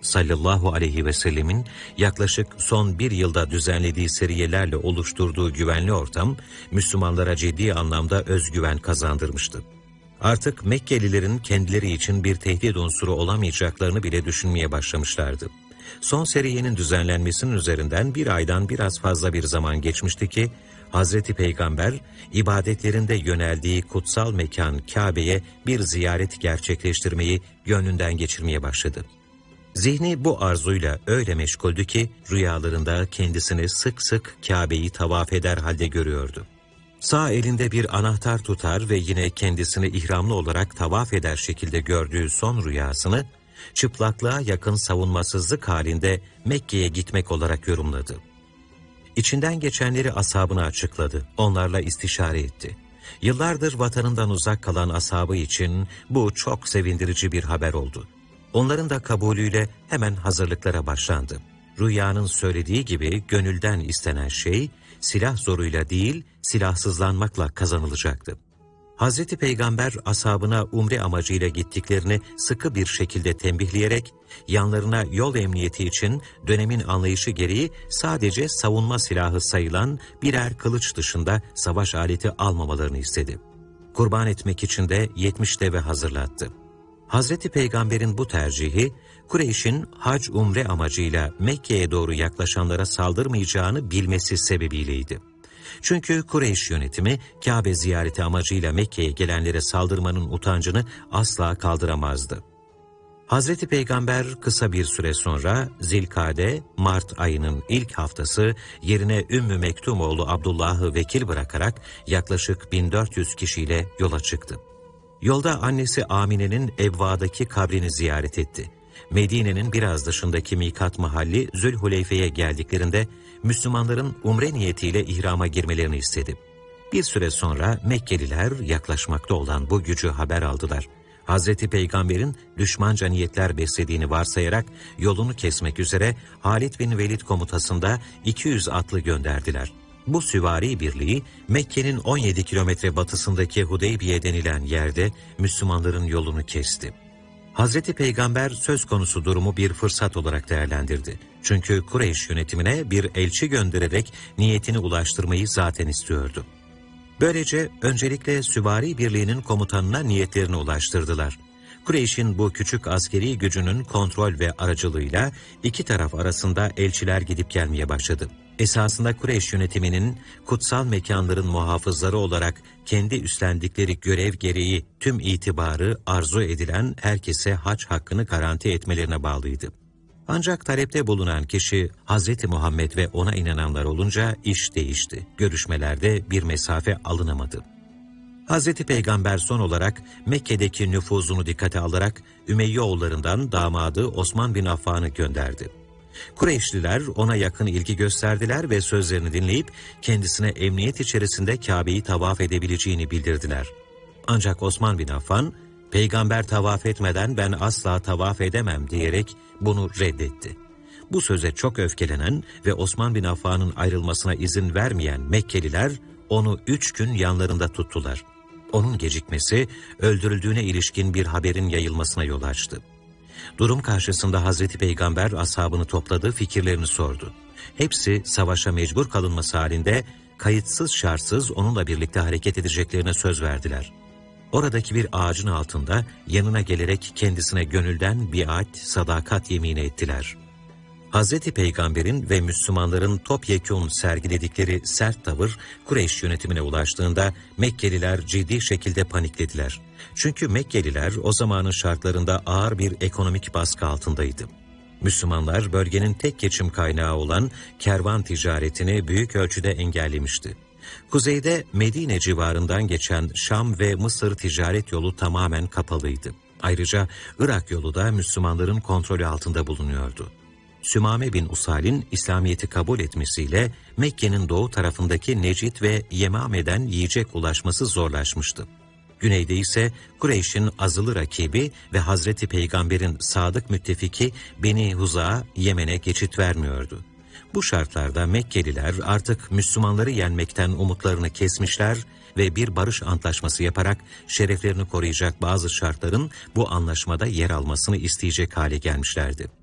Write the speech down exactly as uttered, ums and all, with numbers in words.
sallallahu aleyhi ve sellemin yaklaşık son bir yılda düzenlediği seriyelerle oluşturduğu güvenli ortam, Müslümanlara ciddi anlamda özgüven kazandırmıştı. Artık Mekkelilerin kendileri için bir tehdit unsuru olamayacaklarını bile düşünmeye başlamışlardı. Son seriyenin düzenlenmesinin üzerinden bir aydan biraz fazla bir zaman geçmişti ki, Hazreti Peygamber, ibadetlerinde yöneldiği kutsal mekan Kabe'ye bir ziyaret gerçekleştirmeyi gönlünden geçirmeye başladı. Zihni bu arzuyla öyle meşguldü ki, rüyalarında kendisini sık sık Kabe'yi tavaf eder halde görüyordu. Sağ elinde bir anahtar tutar ve yine kendisini ihramlı olarak tavaf eder şekilde gördüğü son rüyasını, çıplaklığa yakın savunmasızlık halinde Mekke'ye gitmek olarak yorumladı. İçinden geçenleri ashabına açıkladı, onlarla istişare etti. Yıllardır vatanından uzak kalan ashabı için bu çok sevindirici bir haber oldu. Onların da kabulüyle hemen hazırlıklara başlandı. Rüyanın söylediği gibi gönülden istenen şey, silah zoruyla değil, silahsızlanmakla kazanılacaktı. Hazreti Peygamber ashabına umre amacıyla gittiklerini sıkı bir şekilde tembihleyerek, yanlarına yol emniyeti için dönemin anlayışı gereği sadece savunma silahı sayılan birer kılıç dışında savaş aleti almamalarını istedi. Kurban etmek için de yetmiş deve hazırlattı. Hazreti Peygamber'in bu tercihi, Kureyş'in hac umre amacıyla Mekke'ye doğru yaklaşanlara saldırmayacağını bilmesi sebebiyleydi. Çünkü Kureyş yönetimi Kabe ziyareti amacıyla Mekke'ye gelenlere saldırmanın utancını asla kaldıramazdı. Hazreti Peygamber kısa bir süre sonra Zilkade, Mart ayının ilk haftası yerine Ümmü Mektumoğlu Abdullah'ı vekil bırakarak yaklaşık bin dört yüz kişiyle yola çıktı. Yolda annesi Amine'nin Ebva'daki kabrini ziyaret etti. Medine'nin biraz dışındaki mikat mahalli Zülhuleyfe'ye geldiklerinde Müslümanların umre niyetiyle ihrama girmelerini istedi. Bir süre sonra Mekkeliler yaklaşmakta olan bu gücü haber aldılar. Hazreti Peygamber'in düşmanca niyetler beslediğini varsayarak yolunu kesmek üzere Halid bin Velid komutasında iki yüz atlı gönderdiler. Bu süvari birliği Mekke'nin on yedi kilometre batısındaki Hudeybiye denilen yerde Müslümanların yolunu kesti. Hazreti Peygamber söz konusu durumu bir fırsat olarak değerlendirdi. Çünkü Kureyş yönetimine bir elçi göndererek niyetini ulaştırmayı zaten istiyordu. Böylece öncelikle süvari birliğinin komutanına niyetlerini ulaştırdılar. Kureyş'in bu küçük askeri gücünün kontrol ve aracılığıyla iki taraf arasında elçiler gidip gelmeye başladı. Esasında Kureyş yönetiminin kutsal mekanların muhafızları olarak kendi üstlendikleri görev gereği tüm itibarı arzu edilen herkese hac hakkını garanti etmelerine bağlıydı. Ancak talepte bulunan kişi Hazreti Muhammed ve ona inananlar olunca iş değişti. Görüşmelerde bir mesafe alınamadı. Hazreti Peygamber son olarak Mekke'deki nüfuzunu dikkate alarak Ümeyyoğullarından damadı Osman bin Affan'ı gönderdi. Kureyşliler ona yakın ilgi gösterdiler ve sözlerini dinleyip kendisine emniyet içerisinde Kabe'yi tavaf edebileceğini bildirdiler. Ancak Osman bin Affan, "Peygamber tavaf etmeden ben asla tavaf edemem" diyerek bunu reddetti. Bu söze çok öfkelenen ve Osman bin Affan'ın ayrılmasına izin vermeyen Mekkeliler onu üç gün yanlarında tuttular. Onun gecikmesi öldürüldüğüne ilişkin bir haberin yayılmasına yol açtı. Durum karşısında Hazreti Peygamber ashabını topladı, fikirlerini sordu. Hepsi savaşa mecbur kalınması halinde kayıtsız şartsız onunla birlikte hareket edeceklerine söz verdiler. Oradaki bir ağacın altında yanına gelerek kendisine gönülden biat, sadakat yemini ettiler. Hazreti Peygamber'in ve Müslümanların topyekun sergiledikleri sert tavır Kureyş yönetimine ulaştığında Mekkeliler ciddi şekilde paniklediler. Çünkü Mekkeliler o zamanın şartlarında ağır bir ekonomik baskı altındaydı. Müslümanlar bölgenin tek geçim kaynağı olan kervan ticaretini büyük ölçüde engellemişti. Kuzeyde Medine civarından geçen Şam ve Mısır ticaret yolu tamamen kapalıydı. Ayrıca Irak yolu da Müslümanların kontrolü altında bulunuyordu. Sümame bin Usal'in İslamiyet'i kabul etmesiyle Mekke'nin doğu tarafındaki Necid ve Yemame'den yiyecek ulaşması zorlaşmıştı. Güneyde ise Kureyş'in azılı rakibi ve Hazreti Peygamber'in sadık müttefiki Beni Huza Yemen'e geçit vermiyordu. Bu şartlarda Mekkeliler artık Müslümanları yenmekten umutlarını kesmişler ve bir barış antlaşması yaparak şereflerini koruyacak bazı şartların bu anlaşmada yer almasını isteyecek hale gelmişlerdi.